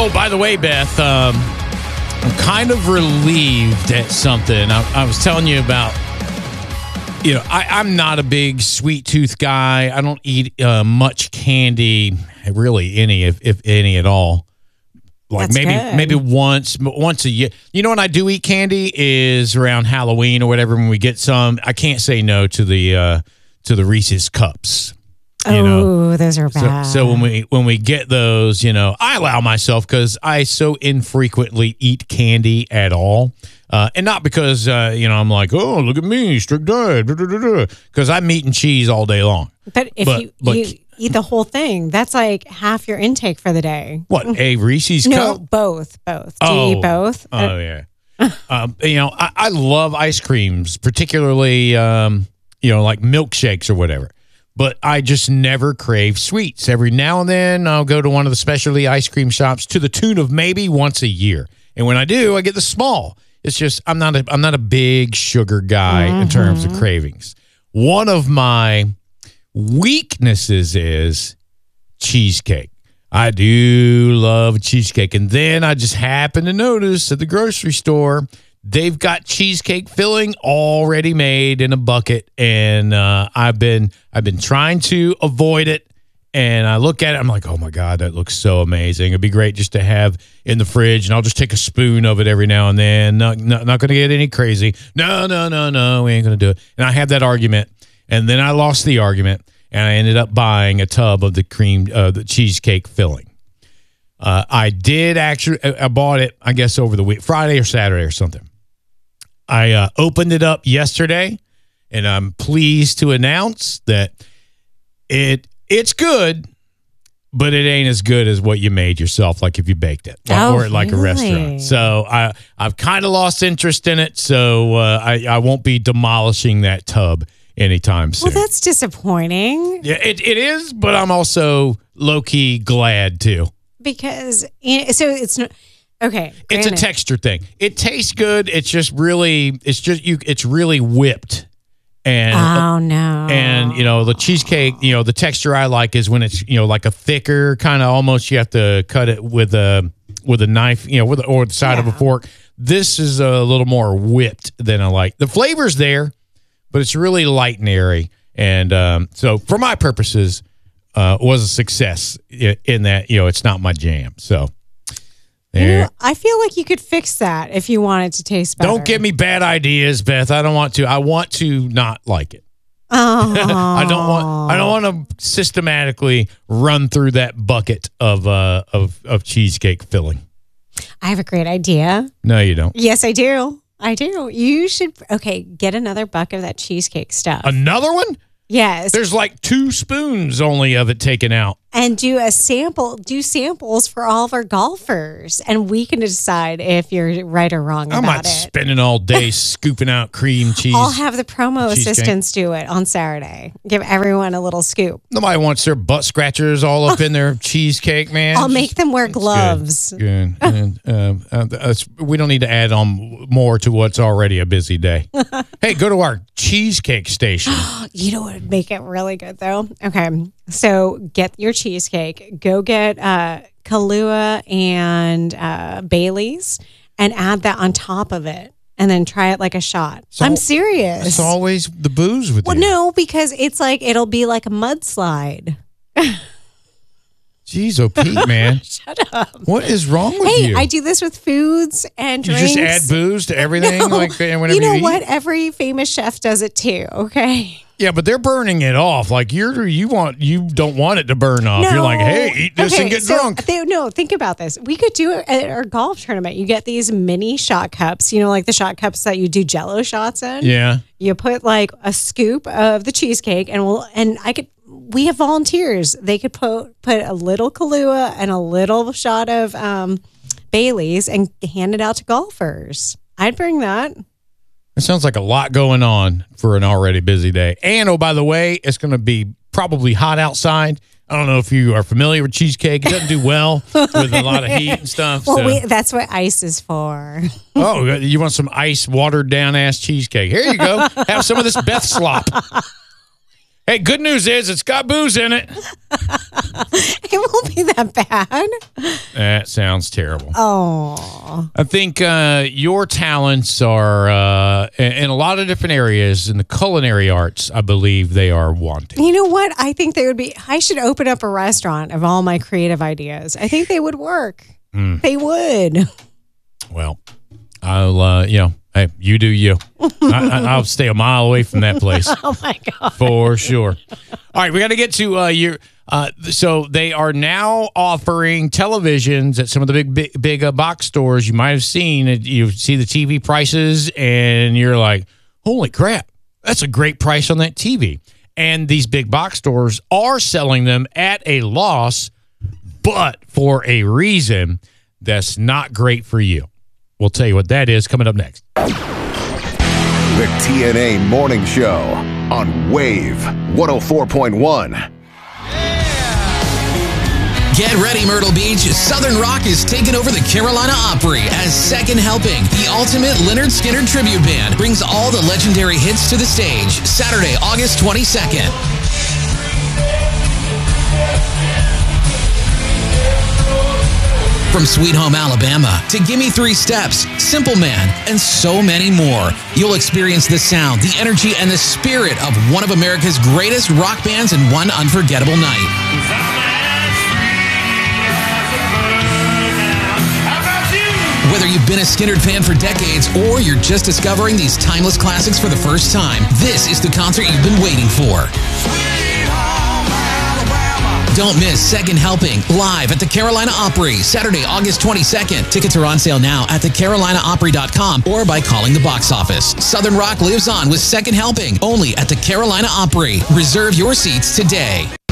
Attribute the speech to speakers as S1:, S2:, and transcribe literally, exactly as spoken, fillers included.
S1: Oh, by the way, Beth, um, I'm kind of relieved at something. I, I was telling you about, you know, I, I'm not a big sweet tooth guy. I don't eat uh, much candy, really any, if, if any at all. Like
S2: That's
S1: maybe
S2: good.
S1: maybe once once a year. You know when I do eat candy is around Halloween or whatever when we get some. I can't say no to the uh, to the Reese's cups. You
S2: oh,
S1: know?
S2: those are
S1: So,
S2: bad.
S1: so when we when we get those, you know, I allow myself because I so infrequently eat candy at all, uh, and not because uh, you know I'm like, oh, look at me, strict diet, because I'm eating cheese all day long.
S2: but if
S1: but-
S2: you,
S1: but-
S2: you eat the whole thing, that's like half your intake for the day.
S1: What, a Reese's
S2: No,
S1: cup?
S2: both, both. Do
S1: Oh.
S2: you eat both?
S1: Oh
S2: Uh,
S1: yeah. um, you know, I, I love ice creams, particularly um, you know, like milkshakes or whatever. But I just never crave sweets. Every now and then, I'll go to one of the specialty ice cream shops to the tune of maybe once a year. And when I do, I get the small. It's just I'm not a I'm not a big sugar guy
S2: Mm-hmm.
S1: in terms of cravings. One of my weaknesses is cheesecake. I do love cheesecake. And then I just happen to notice at the grocery store, they've got cheesecake filling already made in a bucket. And uh, I've been I've been trying to avoid it. And I look at it, I'm like, oh my God, that looks so amazing. It'd be great just to have in the fridge, and I'll just take a spoon of it every now and then. Not, not, not going to get any crazy. No, no, no, no, we ain't going to do it. And I had that argument, and then I lost the argument, and I ended up buying a tub of the cream, uh, the cheesecake filling. Uh, I did actually, I bought it, I guess, over the week, Friday or Saturday or something. I uh, opened it up yesterday, and I'm pleased to announce that it it's good, but it ain't as good as what you made yourself, like if you baked it, like,
S2: Oh,
S1: or at like a
S2: really?
S1: restaurant. So I I've kind of lost interest in it. So uh, I I won't be demolishing that tub anytime soon.
S2: Well, that's disappointing
S1: Yeah, it, it is, but I'm also low key glad too.
S2: because you know, so it's not okay.
S1: It's a
S2: granted.
S1: texture thing. It tastes good. It's just really, it's just you. It's really whipped, and
S2: Oh no!
S1: and you know the cheesecake. You know the texture I like is when it's you know like a thicker kind of almost. You have to cut it with a with a knife. You know, with a, or the side of a
S2: Yeah.
S1: fork. This is a little more whipped than I like. The flavor's there, but it's really light and airy. And um, so, for my purposes, uh, was a success in, in that you know it's not my jam. So.
S2: You
S1: There.
S2: know, I feel like you could fix that if you want it to taste better.
S1: Don't give me bad ideas, Beth. I don't want to. I want to not like it.
S2: Oh.
S1: I don't want. I don't want to systematically run through that bucket of uh of of cheesecake filling.
S2: I have a great idea.
S1: No, you don't.
S2: Yes, I do. I do. You should. Okay, get another bucket of that cheesecake stuff.
S1: Another one?
S2: yes,
S1: There's like two spoons only of it taken out.
S2: and do a sample. Do samples for all of our golfers, and we can decide if you're right or wrong
S1: I'm
S2: about
S1: not
S2: it.
S1: spending all day scooping out cream cheese.
S2: I'll have the promo
S1: cheesecake.
S2: assistants do it on Saturday. Give everyone a little scoop.
S1: Nobody wants their butt scratchers all up in their cheesecake, man.
S2: I'll make them wear
S1: It's good.
S2: gloves.
S1: Good. And, uh, uh, that's- we don't need to add on more to what's already a busy day. Hey, go to our cheesecake station.
S2: You know what would make it really good though? Okay. So get your cheesecake, go get uh, Kahlua and uh, Bailey's and add that on top of it and then try it like a shot.
S1: So-
S2: I'm serious.
S1: It's always the booze with
S2: well,
S1: you.
S2: no, because it's like, it'll be like a mudslide.
S1: Jeez, oh Pete, man.
S2: Shut up.
S1: What is wrong with
S2: Hey,
S1: you?
S2: I do this with foods and
S1: you
S2: drinks.
S1: just add booze to everything,
S2: No.
S1: like and whenever
S2: you know
S1: you eat?
S2: what? Every famous chef does it too, okay?
S1: Yeah, but they're burning it off. Like you're, you want, you don't want it to burn off. You're like, hey, eat this
S2: okay,
S1: and get
S2: so
S1: drunk.
S2: They, no, think about this. We could do it at our golf tournament. You get these mini shot cups, you know, like the shot cups that you do Jello shots in.
S1: Yeah.
S2: You put like a scoop of the cheesecake, and we'll and I could. We have volunteers. They could put put a little Kahlua and a little shot of um, Bailey's and hand it out to golfers. I'd bring that.
S1: It sounds like a lot going on for an already busy day. And, oh, by the way, it's going to be probably hot outside. I don't know if you are familiar with cheesecake. It doesn't do well with a lot of heat and stuff.
S2: Well,
S1: so.
S2: we, that's what ice is for.
S1: Oh, you want some ice watered down ass cheesecake? Here you go. Have some of this Beth slop. Hey, good news is it's got booze in it.
S2: It won't be that bad.
S1: That sounds terrible.
S2: Oh.
S1: I think uh, your talents are uh, in, in a lot of different areas. In the culinary arts, I believe they are wanted.
S2: You know what? I think they would be. I should open up a restaurant of all my creative ideas. I think they would work. Mm. They would.
S1: Well, I'll, uh, you know, hey, you do you. I, I'll stay a mile away from that place.
S2: Oh, my God.
S1: For sure. All right, we got to get to uh, your. Uh, so they are now offering televisions at some of the big, big, big uh, box stores. You might have seen it. You see the T V prices, and you're like, "Holy crap, that's a great price on that T V." And these big box stores are selling them at a loss, but for a reason that's not great for you. We'll tell you what that is coming up next.
S3: The T N A Morning Show on Wave one oh four point one.
S4: Get ready, Myrtle Beach. Southern Rock is taking over the Carolina Opry as Second Helping. The ultimate Lynyrd Skynyrd tribute band brings all the legendary hits to the stage. Saturday, August twenty-second. From Sweet Home Alabama to Gimme Three Steps, Simple Man, and so many more. You'll experience the sound, the energy, and the spirit of one of America's greatest rock bands in one unforgettable night. Whether you've been a Skynyrd fan for decades or you're just discovering these timeless classics for the first time, this is the concert you've been waiting for. Don't miss Second Helping live at the Carolina Opry, Saturday, August twenty-second. Tickets are on sale now at the carolina opry dot com or by calling the box office. Southern Rock lives on with Second Helping, only at the Carolina Opry. Reserve your seats today.